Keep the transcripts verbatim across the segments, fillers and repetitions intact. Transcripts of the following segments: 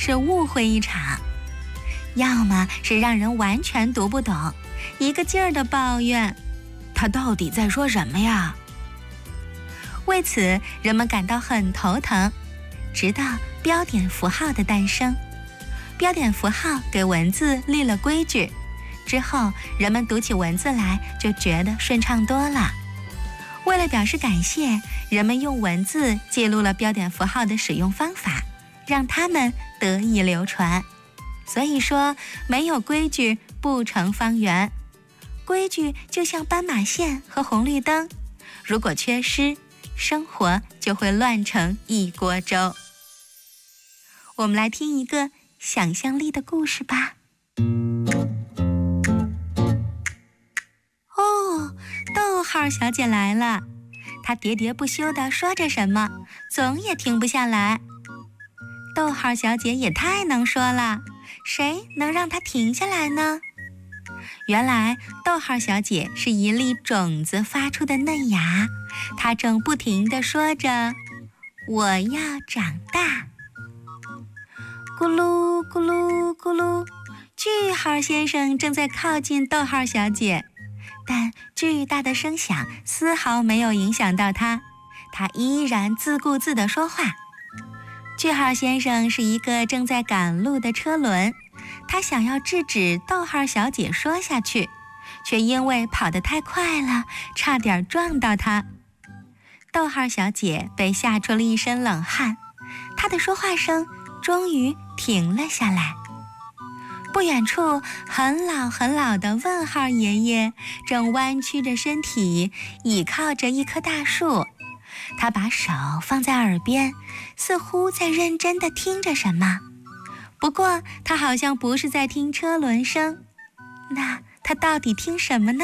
是误会一场，要么是让人完全读不懂，一个劲儿的抱怨，他到底在说什么呀？为此，人们感到很头疼，直到标点符号的诞生。标点符号给文字立了规矩，之后人们读起文字来就觉得顺畅多了。为了表示感谢，人们用文字记录了标点符号的使用方法，让它们得以流传。所以说，没有规矩不成方圆。规矩就像斑马线和红绿灯，如果缺失，生活就会乱成一锅粥。我们来听一个想象力的故事吧。哦，逗号小姐来了，她喋喋不休地说着什么，总也停不下来。逗号小姐也太能说了，谁能让她停下来呢？原来逗号小姐是一粒种子发出的嫩芽，她正不停地说着我要长大。咕噜咕噜咕噜，句号先生正在靠近逗号小姐，但巨大的声响丝毫没有影响到他，他依然自顾自地说话。句号先生是一个正在赶路的车轮，他想要制止逗号小姐说下去，却因为跑得太快了，差点撞到她。逗号小姐被吓出了一身冷汗，她的说话声终于停了下来。不远处，很老很老的问号爷爷正弯曲着身体，倚靠着一棵大树。他把手放在耳边，似乎在认真地听着什么。不过，他好像不是在听车轮声。那他到底听什么呢？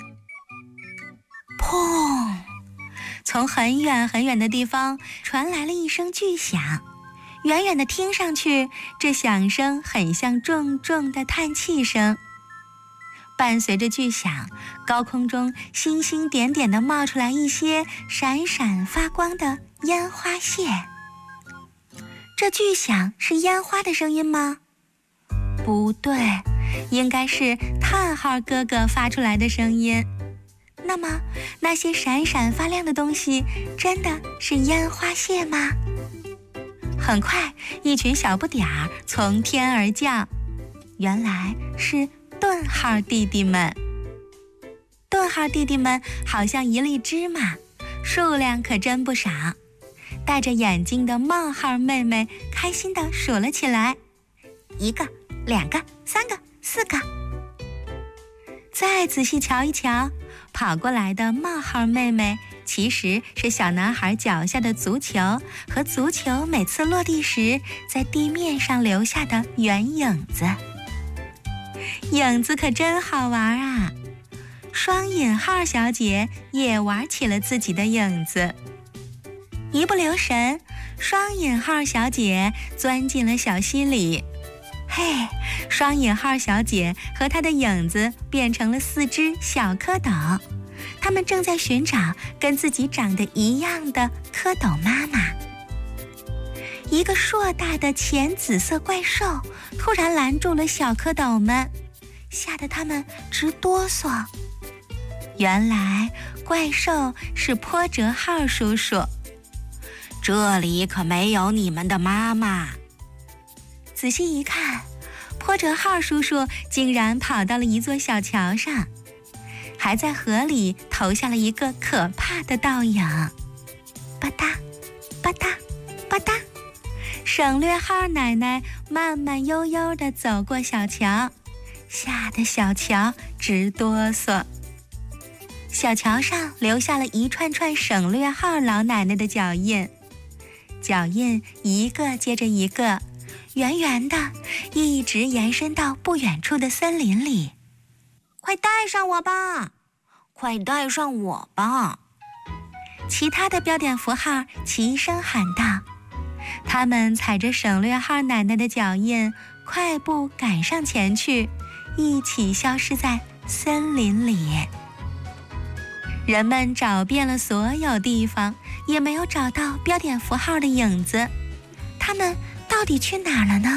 砰！从很远很远的地方传来了一声巨响。远远的听上去，这响声很像重重的叹气声。伴随着巨响，高空中星星点点地冒出来一些闪闪发光的烟花屑。这巨响是烟花的声音吗？不对，应该是叹号哥哥发出来的声音。那么，那些闪闪发亮的东西真的是烟花屑吗？很快，一群小不点儿从天而降，原来是顿号弟弟们。顿号弟弟们好像一粒芝麻，数量可真不少。戴着眼镜的冒号妹妹开心地数了起来，一个、两个、三个、四个。再仔细瞧一瞧，跑过来的冒号妹妹其实是小男孩脚下的足球和足球每次落地时在地面上留下的圆影子。影子可真好玩啊！双引号小姐也玩起了自己的影子。一不留神，双引号小姐钻进了小溪里。嘿，双引号小姐和她的影子变成了四只小蝌蚪，他们正在寻找跟自己长得一样的蝌蚪妈妈。一个硕大的浅紫色怪兽突然拦住了小蝌蚪们，吓得他们直哆嗦。原来怪兽是波折号叔叔。这里可没有你们的妈妈。仔细一看，波折号叔叔竟然跑到了一座小桥上，还在河里投下了一个可怕的倒影。吧嗒吧嗒吧嗒，省略号奶奶慢慢悠悠地走过小桥，吓得小桥直哆嗦。小桥上留下了一串串省略号老奶奶的脚印，脚印一个接着一个，圆圆的，一直延伸到不远处的森林里。快带上我吧，快带上我吧！其他的标点符号齐声喊道。他们踩着省略号奶奶的脚印，快步赶上前去，一起消失在森林里。人们找遍了所有地方，也没有找到标点符号的影子，他们到底去哪儿了呢？